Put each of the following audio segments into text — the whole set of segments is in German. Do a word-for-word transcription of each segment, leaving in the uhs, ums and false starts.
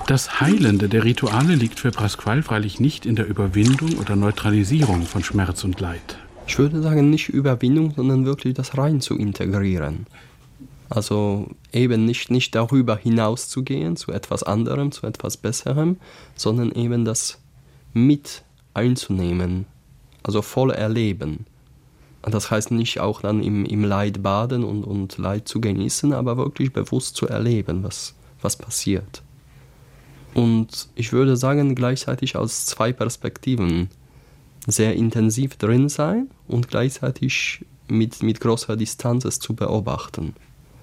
Das Heilende der Rituale liegt für Pasquale freilich nicht in der Überwindung oder Neutralisierung von Schmerz und Leid. Ich würde sagen, nicht Überwindung, sondern wirklich das rein zu integrieren. Also eben nicht, nicht darüber hinauszugehen zu etwas anderem, zu etwas Besserem, sondern eben das mit einzunehmen, also voll erleben. Das heißt nicht auch dann im, im Leid baden und, und Leid zu genießen, aber wirklich bewusst zu erleben, was, was passiert. Und ich würde sagen, gleichzeitig aus zwei Perspektiven sehr intensiv drin sein und gleichzeitig mit, mit großer Distanz es zu beobachten.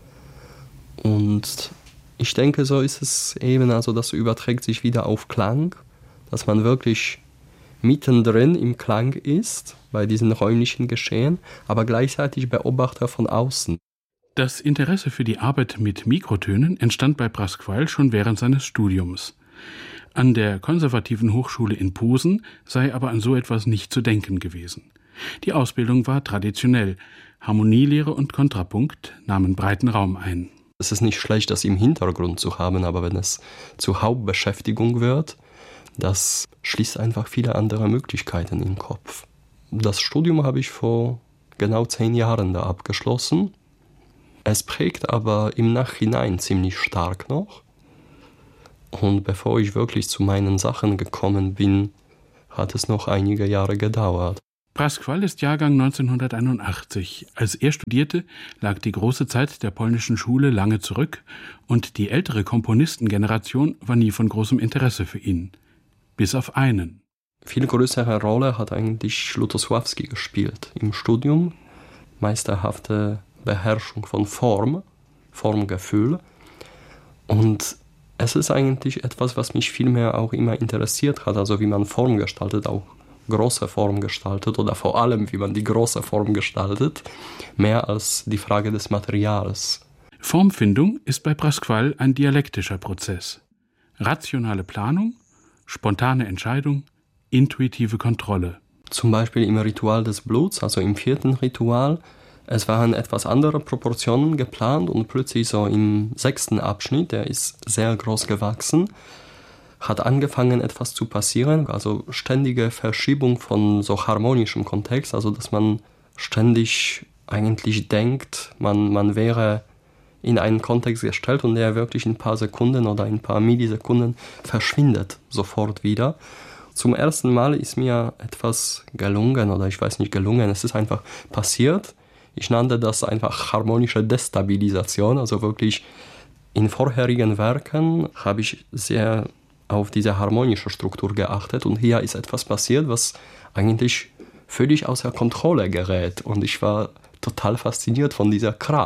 Und ich denke, so ist es eben, also das überträgt sich wieder auf Klang, dass man wirklich mittendrin im Klang ist, bei diesen räumlichen Geschehen, aber gleichzeitig Beobachter von außen. Das Interesse für die Arbeit mit Mikrotönen entstand bei Pasquale schon während seines Studiums. An der Konservativen Hochschule in Posen sei aber an so etwas nicht zu denken gewesen. Die Ausbildung war traditionell. Harmonielehre und Kontrapunkt nahmen breiten Raum ein. Es ist nicht schlecht, das im Hintergrund zu haben, aber wenn es zur Hauptbeschäftigung wird, das schließt einfach viele andere Möglichkeiten im Kopf. Das Studium habe ich vor genau zehn Jahren da abgeschlossen. Es prägt aber im Nachhinein ziemlich stark noch. Und bevor ich wirklich zu meinen Sachen gekommen bin, hat es noch einige Jahre gedauert. Pasquale ist Jahrgang neunzehnhunderteinundachtzig. Als er studierte, lag die große Zeit der polnischen Schule lange zurück und die ältere Komponistengeneration war nie von großem Interesse für ihn. Bis auf einen. Viel größere Rolle hat eigentlich Lutosławski gespielt im Studium. Meisterhafte Beherrschung von Form, Formgefühl. Und es ist eigentlich etwas, was mich vielmehr auch immer interessiert hat, also wie man Form gestaltet, auch große Form gestaltet oder vor allem, wie man die große Form gestaltet, mehr als die Frage des Materials. Formfindung ist bei Pasquale ein dialektischer Prozess. Rationale Planung, spontane Entscheidung, intuitive Kontrolle. Zum Beispiel im Ritual des Bluts, also im vierten Ritual, es waren etwas andere Proportionen geplant und plötzlich so im sechsten Abschnitt, der ist sehr groß gewachsen, hat angefangen etwas zu passieren, also ständige Verschiebung von so harmonischem Kontext, also dass man ständig eigentlich denkt, man, man wäre in einen Kontext gestellt und der wirklich in ein paar Sekunden oder in ein paar Millisekunden verschwindet sofort wieder. Zum ersten Mal ist mir etwas gelungen, oder ich weiß nicht gelungen, es ist einfach passiert. Ich nannte das einfach harmonische Destabilisation, also wirklich in vorherigen Werken habe ich sehr auf diese harmonische Struktur geachtet und hier ist etwas passiert, was eigentlich völlig außer Kontrolle gerät und ich war total fasziniert von dieser Kraft.